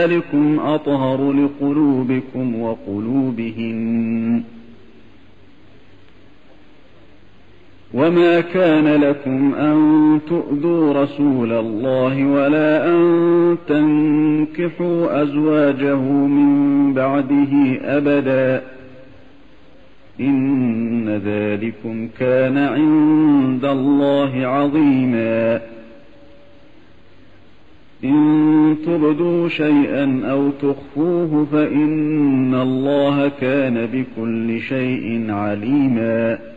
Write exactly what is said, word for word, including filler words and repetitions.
ذلكم أطهر لقلوبكم وقلوبهن. وما كان لكم أن تؤذوا رسول الله ولا أن تنكحوا أزواجه من بعده أبدا، إن ذلكم كان عند الله عظيما. إن تبدوا شيئا أو تخفوه فإن الله كان بكل شيء عليما.